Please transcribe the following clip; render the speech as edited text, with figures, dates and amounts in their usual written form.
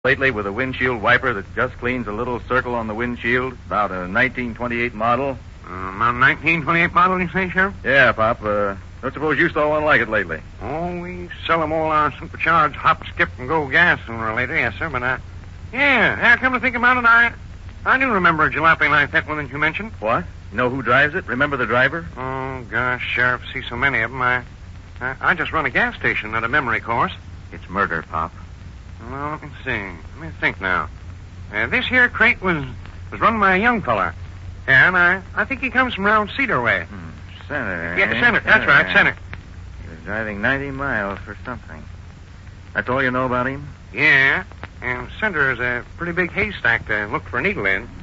lately with a windshield wiper that just cleans a little circle on the windshield? About a 1928 model. About 1928 model, you say, Sheriff? Yeah, Pop. Don't suppose you saw one like it lately? Oh, we sell them all on supercharged hop, skip, and go gas sooner or later, yes, sir. But, yeah, come to think about it, I do remember a jalopy like that one that you mentioned. What? You know who drives it? Remember the driver? Oh, gosh, Sheriff, see so many of them. I just run a gas station, not a memory course. It's murder, Pop. Well, let me see. Let me think now. This here crate was run by a young fella. Yeah, and I think he comes from around Cedar way. Center. Yeah, Center. That's right, Center. He was driving 90 miles for something. That's all you know about him? Yeah, and Center is a pretty big haystack to look for a needle in.